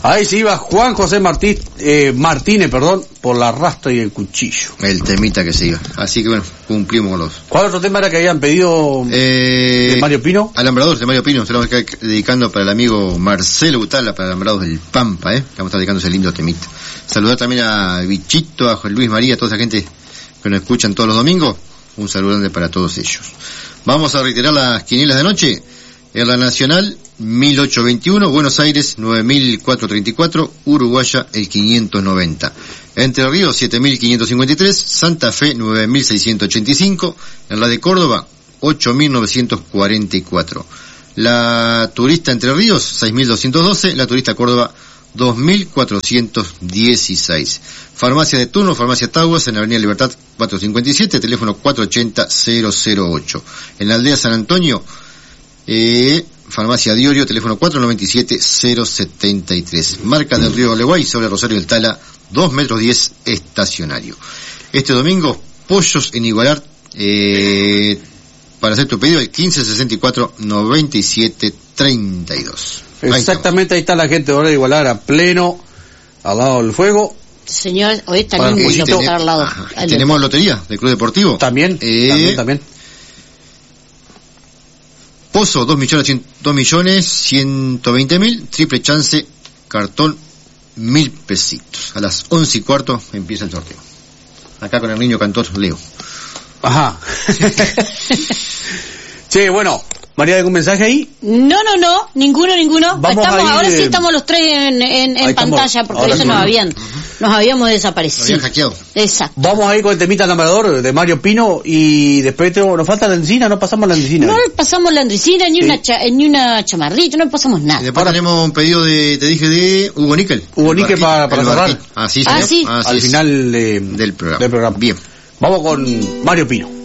Ahí se iba Juan José Martínez, por la rastra y el cuchillo. El temita que se iba. Así que bueno, cumplimos con los... ¿Cuál otro tema era que habían pedido de Mario Pino? Alambradores de Mario Pino. Se lo vamos a estar dedicando para el amigo Marcelo Butala, para Alambrados del Pampa, que vamos a estar dedicando ese lindo temita. Saludar también a Bichito, a Juan Luis María, a toda esa gente que nos escuchan todos los domingos. Un saludo grande para todos ellos. Vamos a reiterar las quinielas de noche. En la Nacional, 1821, Buenos Aires, 9434, Uruguaya, el 590. Entre Ríos, 7553, Santa Fe, 9685, en la de Córdoba, 8944. La turista Entre Ríos, 6212, la turista Córdoba, 2416. Farmacia de turno, Farmacia Taguas, en la Avenida Libertad, 457, teléfono 480-008. En la aldea San Antonio, Farmacia Diorio, teléfono 497-073. Marca del Río Oleguay, sobre Rosario del Tala, 2 metros 10, estacionario. Este domingo, pollos en Igualar, para hacer tu pedido, el 1564-9732. Exactamente, ahí está la gente de Igualar a pleno, al lado del fuego. Señor, hoy está lindo y lo al lado. Tenemos lotería del Club Deportivo. También. Pozo, 2.120.000, triple chance, cartón, 1.000 pesitos. A las 11:15 empieza el sorteo. Acá con el niño cantor Leo. Ajá. Che, bueno, María, ¿algún mensaje ahí? No, ninguno. Ahora sí estamos los tres en pantalla, porque eso nos habíamos desaparecido. Nos habían hackeado. Exacto. Vamos a ir con el temita alambrador de Mario Pino y después nos falta la andricina, no pasamos la andricina. No le pasamos la andricina, ni una chamarrita, no le pasamos nada. Y después tenemos un pedido te dije, de Hugo Níquel. Hugo Níquel para cerrar. Sí. Al final del programa. Bien. Vamos con Mario Pino.